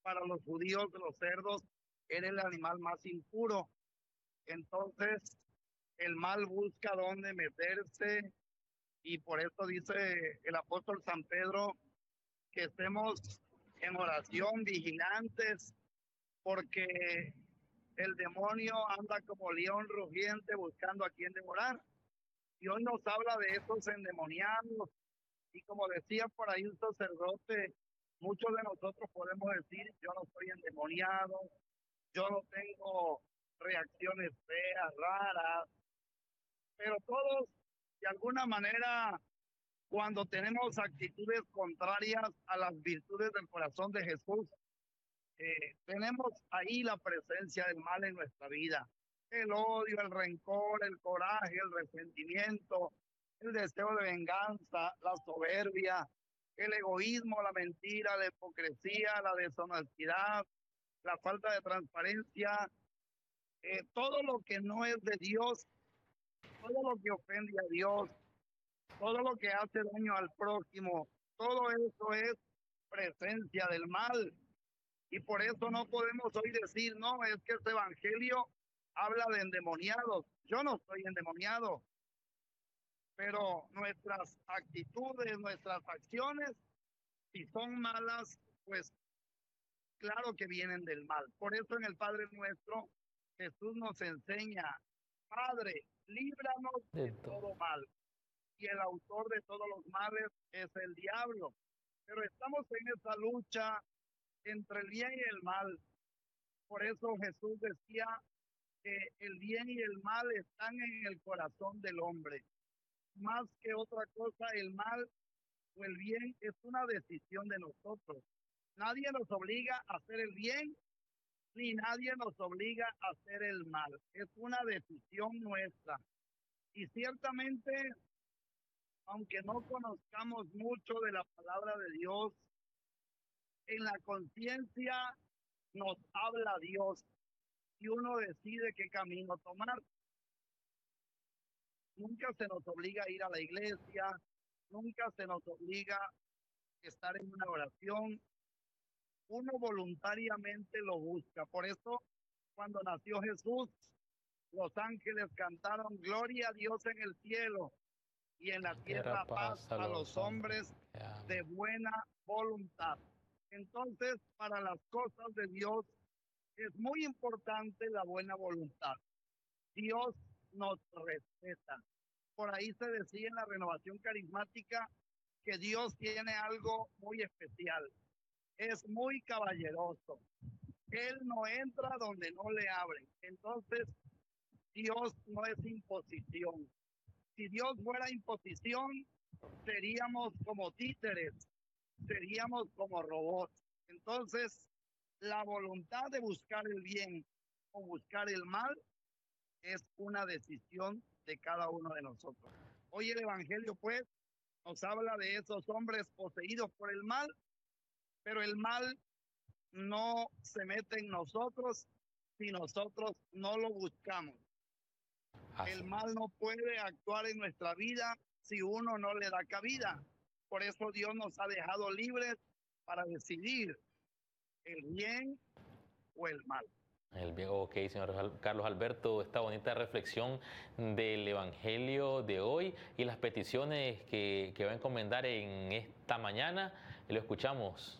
para los judíos los cerdos era el animal más impuro. Entonces el mal busca dónde meterse y por eso dice el apóstol San Pedro que estemos en oración, vigilantes, porque el demonio anda como león rugiente buscando a quien devorar. Y hoy nos habla de estos endemoniados. Y como decía por ahí un sacerdote, muchos de nosotros podemos decir, yo no soy endemoniado, yo no tengo reacciones feas, raras, pero todos, de alguna manera, cuando tenemos actitudes contrarias a las virtudes del corazón de Jesús, tenemos ahí la presencia del mal en nuestra vida. El odio, el rencor, el coraje, el resentimiento, el deseo de venganza, la soberbia, el egoísmo, la mentira, la hipocresía, la deshonestidad, la falta de transparencia, todo lo que no es de Dios, todo lo que ofende a Dios, todo lo que hace daño al prójimo, todo eso es presencia del mal. Y por eso no podemos hoy decir, no, es que este evangelio habla de endemoniados. Yo no estoy endemoniado, pero nuestras actitudes, nuestras acciones, si son malas, pues claro que vienen del mal. Por eso en el Padre Nuestro, Jesús nos enseña, Padre, líbranos De de todo. todo mal. Y el autor de todos los males es el diablo. Pero estamos en esa lucha entre el bien y el mal. Por eso Jesús decía que el bien y el mal están en el corazón del hombre. Más que otra cosa, el mal o el bien es una decisión de nosotros. Nadie nos obliga a hacer el bien, ni nadie nos obliga a hacer el mal. Es una decisión nuestra. Y ciertamente, aunque no conozcamos mucho de la palabra de Dios, en la conciencia nos habla Dios y uno decide qué camino tomar. Nunca se nos obliga a ir a la iglesia, nunca se nos obliga a estar en una oración. Uno voluntariamente lo busca. Por eso, cuando nació Jesús, los ángeles cantaron gloria a Dios en el cielo y en la Tierra tierra paz paz a a los los hombres hombres que de aman. buena voluntad. Entonces, para las cosas de Dios es muy importante la buena voluntad. Dios nos respeta. Por ahí se decía en la renovación carismática que Dios tiene algo muy especial. Es muy caballeroso. Él no entra donde no le abren. Entonces, Dios no es imposición. Si Dios fuera imposición, seríamos como títeres, seríamos como robots. Entonces, la voluntad de buscar el bien o buscar el mal es una decisión de cada uno de nosotros. Hoy el Evangelio, pues, nos habla de esos hombres poseídos por el mal, pero el mal no se mete en nosotros si nosotros no lo buscamos. El Así mal es. no puede actuar en nuestra vida si uno no le da cabida. Por eso Dios nos ha dejado libres para decidir el bien o el mal. El bien, ok, señor Carlos Alberto, esta bonita reflexión del Evangelio de hoy y las peticiones que va a encomendar en esta mañana, lo escuchamos.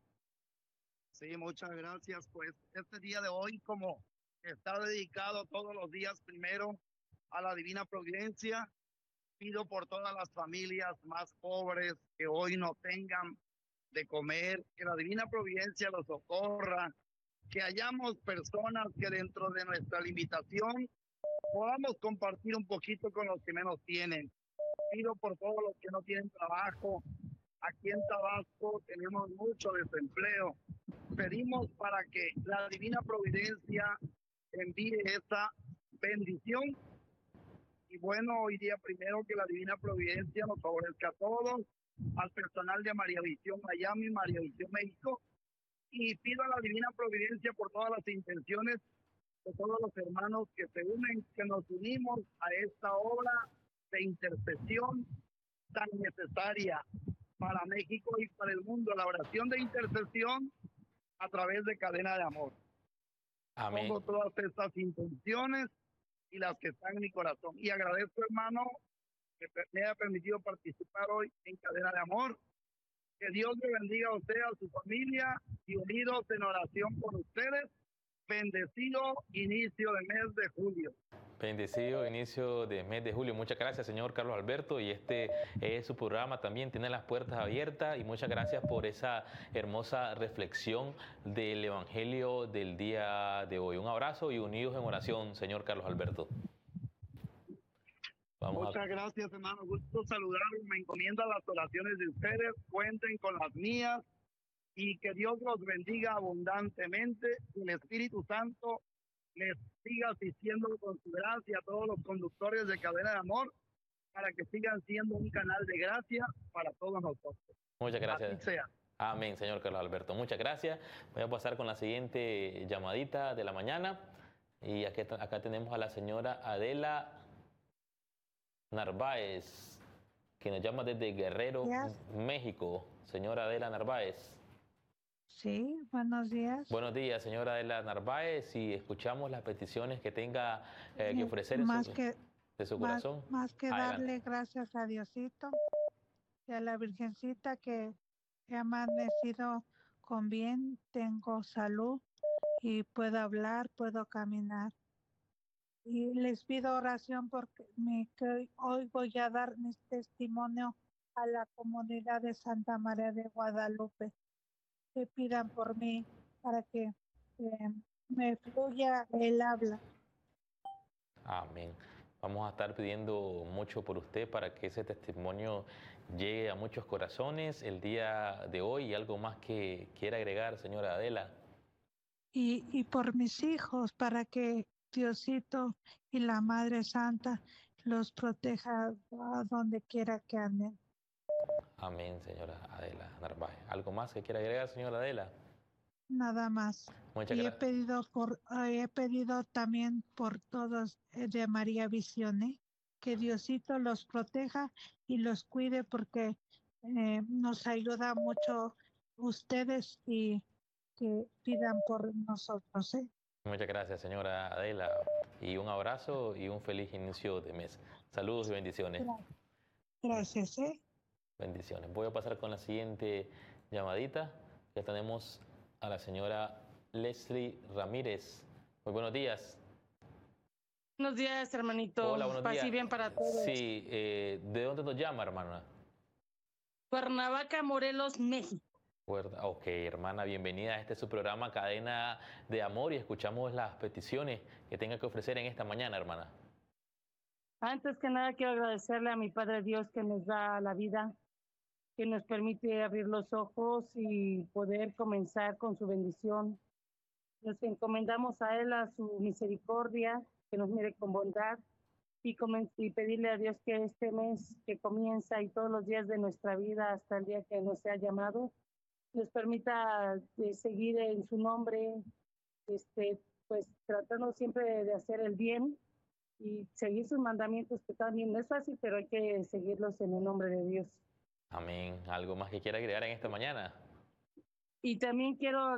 Sí, muchas gracias. Pues este día de hoy, como está dedicado todos los días primero a la Divina Providencia, pido por todas las familias más pobres que hoy no tengan de comer, que la Divina Providencia los socorra, que hayamos personas que dentro de nuestra limitación podamos compartir un poquito con los que menos tienen. Pido por todos los que no tienen trabajo. Aquí en Tabasco tenemos mucho desempleo. Pedimos para que la Divina Providencia envíe esa bendición. Y bueno, hoy día primero que la Divina Providencia nos favorezca a todos, al personal de María Visión Miami, María Visión México, y pido a la Divina Providencia por todas las intenciones de todos los hermanos que se unen, que nos unimos a esta obra de intercesión tan necesaria para México y para el mundo. La oración de intercesión a través de Cadena de Amor. Amén. Pongo todas estas intenciones y las que están en mi corazón. Y agradezco, hermano, que me haya permitido participar hoy en Cadena de Amor. Que Dios le bendiga a usted, a su familia, y unidos en oración por ustedes. Bendecido inicio del mes de julio. Bendecido inicio del mes de julio. Muchas gracias, señor Carlos Alberto. Y este es su programa también, tiene las puertas abiertas. Y muchas gracias por esa hermosa reflexión del Evangelio del día de hoy. Un abrazo y unidos en oración, señor Carlos Alberto. Muchas gracias, hermano. Gusto saludarlos. Me encomiendo a las oraciones de ustedes. Cuenten con las mías. Y que Dios los bendiga abundantemente. El Espíritu Santo les siga asistiendo con su gracia a todos los conductores de Cadena de Amor, para que sigan siendo un canal de gracia para todos nosotros. Muchas gracias. Así sea. Amén, señor Carlos Alberto. Muchas gracias. Voy a pasar con la siguiente llamadita de la mañana. Y acá tenemos a la señora Adela Narváez, que nos llama desde Guerrero, México. Señora Adela Narváez. Sí, buenos días. Buenos días, señora Adela Narváez, y escuchamos las peticiones que tenga que ofrecer de su corazón. Más que darle gracias a Diosito y a la Virgencita, que he amanecido con bien, tengo salud y puedo hablar, puedo caminar. Y les pido oración porque que hoy voy a dar mi testimonio a la comunidad de Santa María de Guadalupe. Que pidan por mí para que me fluya el habla. Amén. Vamos a estar pidiendo mucho por usted para que ese testimonio llegue a muchos corazones el día de hoy. ¿Y algo más que quiera agregar, señora Adela? Y por mis hijos, para que Diosito y la Madre Santa los proteja a donde quiera que anden. Amén, señora Adela Narváez. ¿Algo más que quiera agregar, señora Adela? Nada más. Muchas gracias. He pedido también por todos de María Visione, que Diosito los proteja y los cuide, porque nos ayuda mucho ustedes, y que pidan por nosotros. Muchas gracias, señora Adela. Y un abrazo y un feliz inicio de mes. Saludos y bendiciones. Gracias. Bendiciones. Voy a pasar con la siguiente llamadita. Ya tenemos a la señora Leslie Ramírez. Muy buenos días. Buenos días, hermanito. Hola, buenos días. Paz y bien para todos. Sí, ¿de dónde nos llama, hermana? Cuernavaca, Morelos, México. Ok, hermana, bienvenida a este su programa Cadena de Amor, y escuchamos las peticiones que tenga que ofrecer en esta mañana, hermana. Antes que nada quiero agradecerle a mi Padre Dios que nos da la vida, que nos permite abrir los ojos y poder comenzar con su bendición. Nos encomendamos a Él, a su misericordia, que nos mire con bondad, y pedirle a Dios que este mes que comienza y todos los días de nuestra vida hasta el día que nos sea llamado, nos permita seguir en su nombre, pues tratando siempre de hacer el bien y seguir sus mandamientos, que también no es fácil, pero hay que seguirlos en el nombre de Dios. Amén. ¿Algo más que quiera agregar en esta mañana? Y también quiero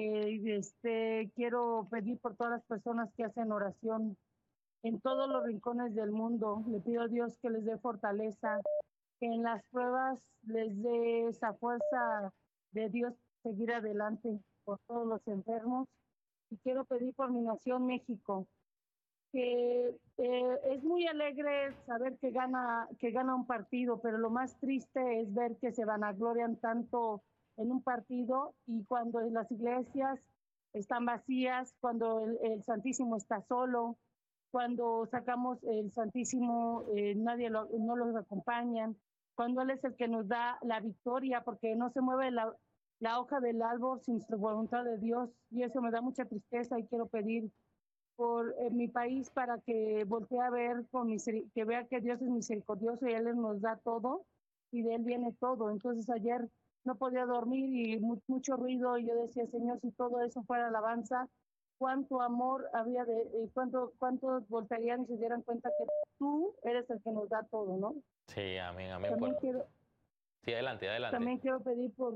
pedir por todas las personas que hacen oración en todos los rincones del mundo. Le pido a Dios que les dé fortaleza, que en las pruebas les dé esa fuerza de Dios seguir adelante por todos los enfermos. Y quiero pedir por mi nación, México, que es muy alegre saber que gana un partido, pero lo más triste es ver que se vanaglorian tanto en un partido, y cuando las iglesias están vacías, cuando el Santísimo está solo, cuando sacamos el Santísimo, no los acompañan, cuando Él es el que nos da la victoria, porque no se mueve la hoja del árbol sin su voluntad de Dios, y eso me da mucha tristeza. Y quiero pedir por mi país para que voltee a ver, que vea que Dios es misericordioso y Él nos da todo, y de Él viene todo. Entonces ayer no podía dormir y mucho ruido, y yo decía, Señor, si todo eso fuera alabanza, cuánto amor habría cuántos voltearían y se dieran cuenta que tú eres el que nos da todo, ¿no? Sí, amén, amén. También quiero, sí, adelante. También quiero pedir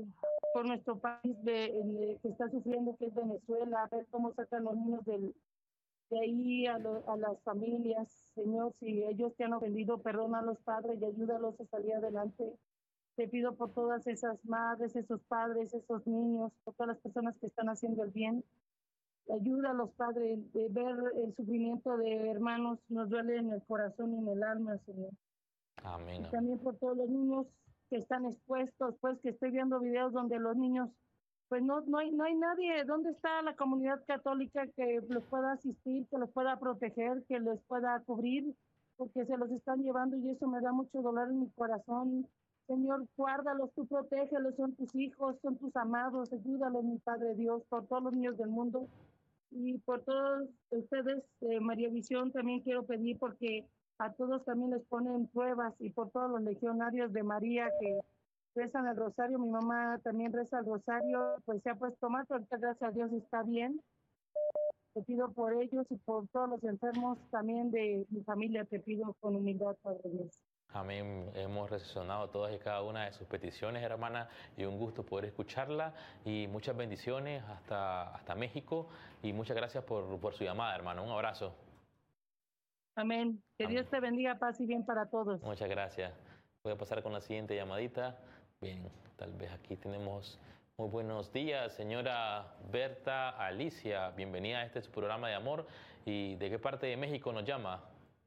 por nuestro país que está sufriendo, que es Venezuela, a ver cómo sacan los niños de ahí a las familias. Señor, si ellos te han ofendido, perdónalos, Padre, y ayúdalos a salir adelante. Te pido por todas esas madres, esos padres, esos niños, por todas las personas que están haciendo el bien. Ayúdalos, Padre, de ver el sufrimiento de hermanos, nos duele en el corazón y en el alma, Señor. Amén. Y también por todos los niños que están expuestos, pues que estoy viendo videos donde los niños, pues no hay nadie. ¿Dónde está la comunidad católica que los pueda asistir, que los pueda proteger, que les pueda cubrir? Porque se los están llevando y eso me da mucho dolor en mi corazón. Señor, guárdalos, tú protégelos, son tus hijos, son tus amados, ayúdalos, mi Padre Dios, por todos los niños del mundo. Y por todos ustedes, María Visión, también quiero pedir porque a todos también les ponen pruebas y por todos los legionarios de María que rezan el rosario. Mi mamá también reza el rosario, pues se ha puesto mal, pero ahorita, gracias a Dios, está bien. Te pido por ellos y por todos los enfermos también de mi familia, te pido con humildad, Padre Dios. Amén. Hemos recepcionado todas y cada una de sus peticiones, hermana, y un gusto poder escucharla. Y muchas bendiciones hasta México. Y muchas gracias por su llamada, hermano. Un abrazo. Amén. Que Amén. Dios te bendiga, paz y bien para todos. Muchas gracias. Voy a pasar con la siguiente llamadita. Bien, tal vez aquí tenemos... Muy buenos días, señora Berta Alicia. Bienvenida a este su programa de amor. ¿Y de qué parte de México nos llama?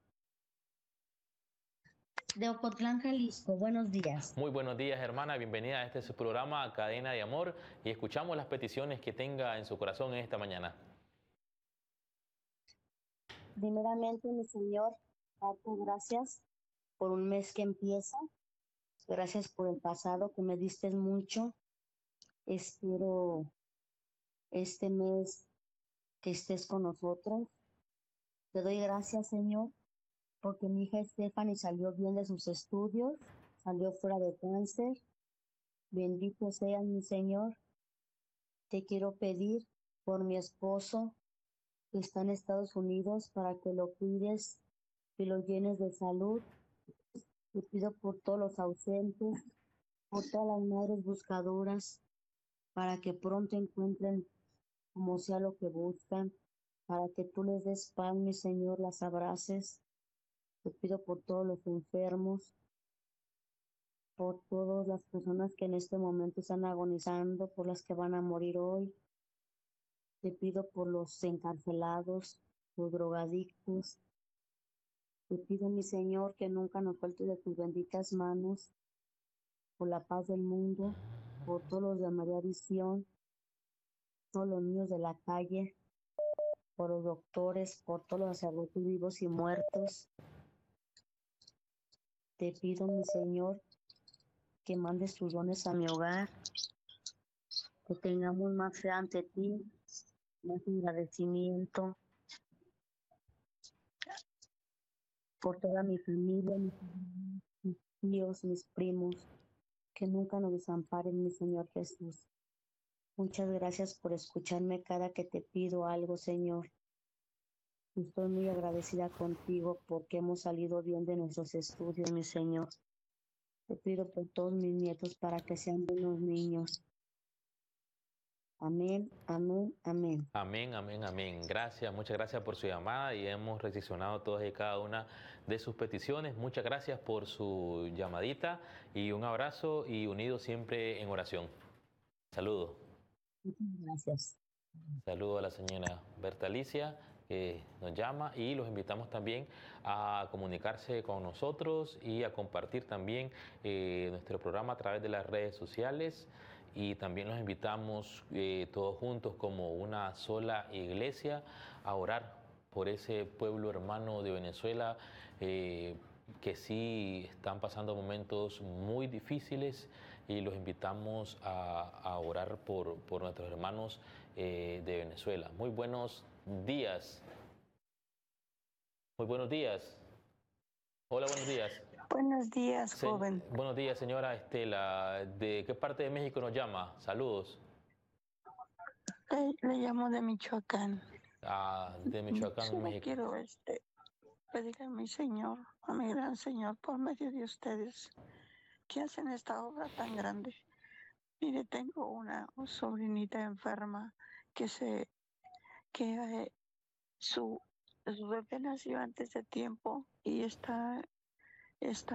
De Ocotlán, Jalisco. Buenos días. Muy buenos días, hermana. Bienvenida a este su programa Cadena de Amor y escuchamos las peticiones que tenga en su corazón en esta mañana. Primeramente, mi Señor, darte gracias por un mes que empieza. Gracias por el pasado que me diste mucho. Espero este mes que estés con nosotros. Te doy gracias, Señor, porque mi hija Stephanie salió bien de sus estudios, salió fuera de cáncer. Bendito seas, mi Señor. Te quiero pedir por mi esposo que está en Estados Unidos para que lo cuides y lo llenes de salud. Te pido por todos los ausentes, por todas las madres buscadoras, para que pronto encuentren como sea lo que buscan, para que tú les des paz, mi Señor, las abraces. Te pido por todos los enfermos, por todas las personas que en este momento están agonizando, por las que van a morir hoy. Te pido por los encarcelados, los drogadictos. Te pido, mi Señor, que nunca nos falte de tus benditas manos, por la paz del mundo, por todos los de María Visión, todos los niños de la calle, por los doctores, por todos los sacerdotes vivos y muertos. Te pido, mi Señor, que mandes tus dones a mi hogar, que tengamos más fe ante ti, más agradecimiento por toda mi familia, mis tíos, mis primos, que nunca nos desamparen, mi Señor Jesús. Muchas gracias por escucharme cada que te pido algo, Señor. Estoy muy agradecida contigo porque hemos salido bien de nuestros estudios, mi Señor. Te pido por todos mis nietos para que sean buenos niños. Amén, amén, amén. Amén, amén, amén. Gracias, muchas gracias por su llamada y hemos recepcionado todas y cada una de sus peticiones. Muchas gracias por su llamadita y un abrazo y unidos siempre en oración. Saludos. Muchas gracias. Saludo a la señora Berta Alicia que nos llama y los invitamos también a comunicarse con nosotros y a compartir también nuestro programa a través de las redes sociales. Y también los invitamos todos juntos como una sola iglesia a orar por ese pueblo hermano de Venezuela que sí están pasando momentos muy difíciles y los invitamos a orar por nuestros hermanos de Venezuela. Muy buenos días. Muy buenos días. Hola, buenos días. Buenos días, joven. Buenos días, señora Estela. ¿De qué parte de México nos llama? Saludos. Le llamo de Michoacán. De Michoacán, Solo México. quiero pedirle a mi Señor, a mi gran Señor, por medio de ustedes, que hacen esta obra tan grande, Mire, tengo una sobrinita enferma que su, su bebé nació antes de tiempo y está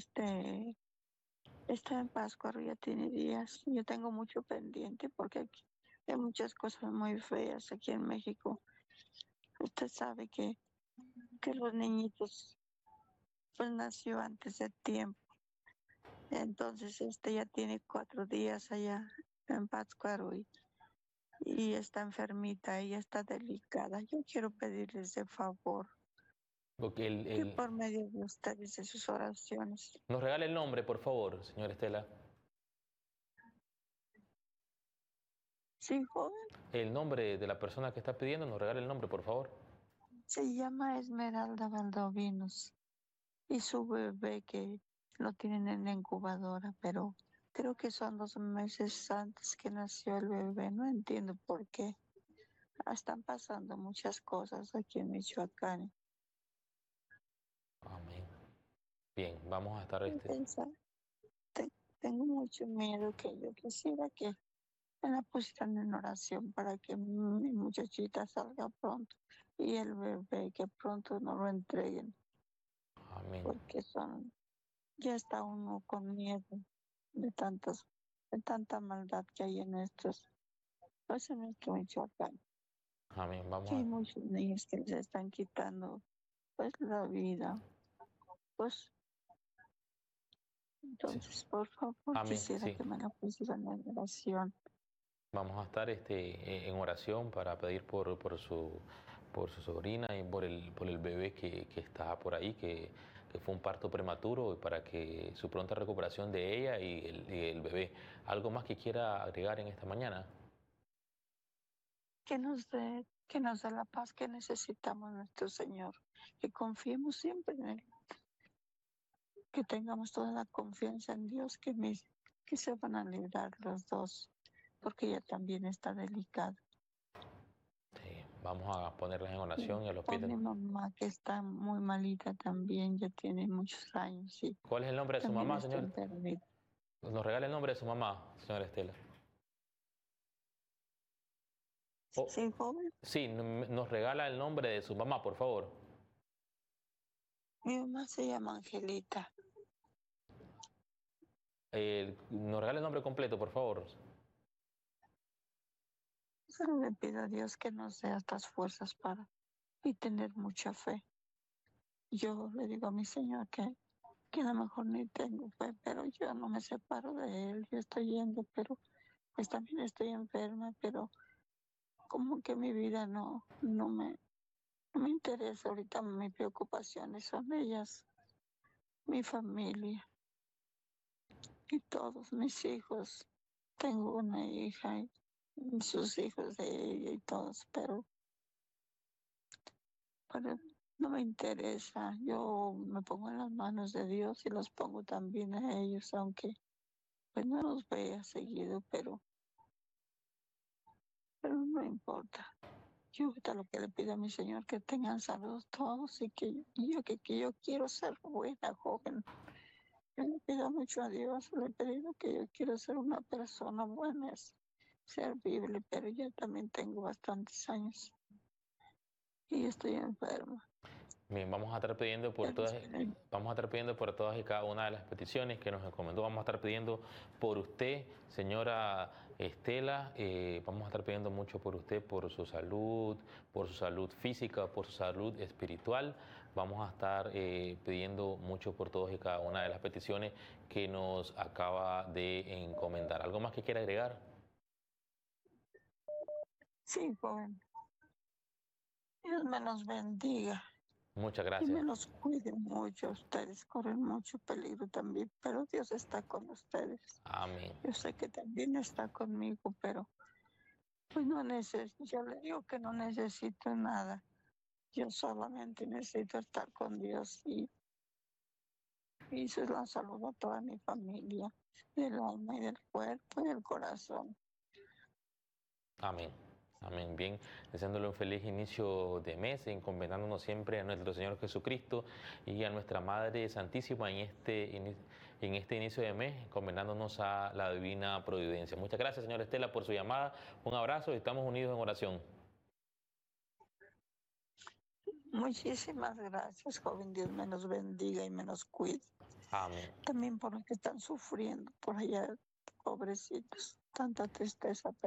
está en Pátzcuaro, ya tiene días. Yo tengo mucho pendiente porque aquí hay muchas cosas muy feas aquí en México. Usted sabe que los niñitos pues nació antes de tiempo. Entonces ya tiene 4 días allá en Pátzcuaro y está enfermita, ella está delicada. Yo quiero pedirles de favor Porque que por medio de ustedes, de sus oraciones. nos regale el nombre, por favor, señora Estela. Sí, joven, El nombre de la persona que está pidiendo, nos regale el nombre, por favor. se llama Esmeralda Valdovinos y su bebé que lo tienen en la incubadora, pero creo que son 2 meses antes que nació el bebé. No entiendo por qué. Están pasando muchas cosas aquí en Michoacán. Amén. Bien, vamos a estar Tengo mucho miedo que yo quisiera que me la pusieran en oración para que mi muchachita salga pronto y el bebé que pronto nos lo entreguen, Amén. porque ya está uno con miedo de de tanta maldad que hay pues en nuestro Michoacán. Amén. Que hay muchos niños que les están quitando pues la vida. Pues entonces, por favor, Amén, quisiera sí. que me la pusieran en oración. Vamos a estar en oración para pedir por su sobrina y por el bebé que está por ahí, que fue un parto prematuro, y para que su pronta recuperación de ella y el bebé. ¿Algo más que quiera agregar en esta mañana? Que nos dé la paz que necesitamos nuestro Señor, que confiemos siempre en Él, que tengamos toda la confianza en Dios, que se van a librar los dos, porque ella también está delicada. Sí, vamos a ponerlas en oración y a los pies Por mi mamá, que está muy malita también, ya tiene muchos años. Y ¿Cuál es el nombre de su también mamá, está señor? enfermita. Nos regala el nombre de su mamá, señora Estela. Oh, Sí, joven. sí, nos regala el nombre de su mamá, por favor. Mi mamá se llama Angelita. Nos regala el nombre completo, por favor. Solo le pido a Dios que nos dé estas fuerzas y tener mucha fe. Yo le digo a mi Señor que a lo mejor ni tengo fe, pero yo no me separo de Él. Yo estoy yendo, pero pues también estoy enferma, pero como que mi vida no me interesa. Ahorita mis preocupaciones son ellas, mi familia y todos mis hijos. Tengo una hija y sus hijos de ella y todos, pero no me interesa. Yo me pongo en las manos de Dios y los pongo también a ellos, aunque pues no los vea seguido, pero no importa. Yo ahorita lo que le pido a mi Señor que tengan salud todos y que yo quiero ser buena, joven. Yo le pido mucho a Dios, le he pedido que yo quiero ser una persona buena, servible, pero yo también tengo bastantes años y estoy enferma. Bien, vamos a estar pidiendo por todas, vamos a estar pidiendo por todas y cada una de las peticiones que nos encomendó. Vamos a estar pidiendo por usted, señora Estela. Vamos a estar pidiendo mucho por usted, por su salud física, por su salud espiritual. Vamos a estar pidiendo mucho por todas y cada una de las peticiones que nos acaba de encomendar. ¿Algo más que quiera agregar? Sí, joven. Dios me los bendiga. Muchas Y gracias. me los cuide mucho. Ustedes corren mucho peligro también, pero Dios está con ustedes. Amén. Yo sé que también está conmigo, pero pues yo le digo que no necesito nada. Yo solamente necesito estar con Dios y se la saludo a toda mi familia, del alma y del cuerpo y del corazón. Amén. Amén. Bien, deseándole un feliz inicio de mes, encomendándonos siempre a nuestro Señor Jesucristo y a nuestra Madre Santísima en en este inicio de mes, encomendándonos a la divina providencia. Muchas gracias, señora Estela, por su llamada. Un abrazo y estamos unidos en oración. Muchísimas gracias, joven. Dios me los bendiga y me los cuide. Amén. También por los que están sufriendo por allá, pobrecitos, tanta tristeza.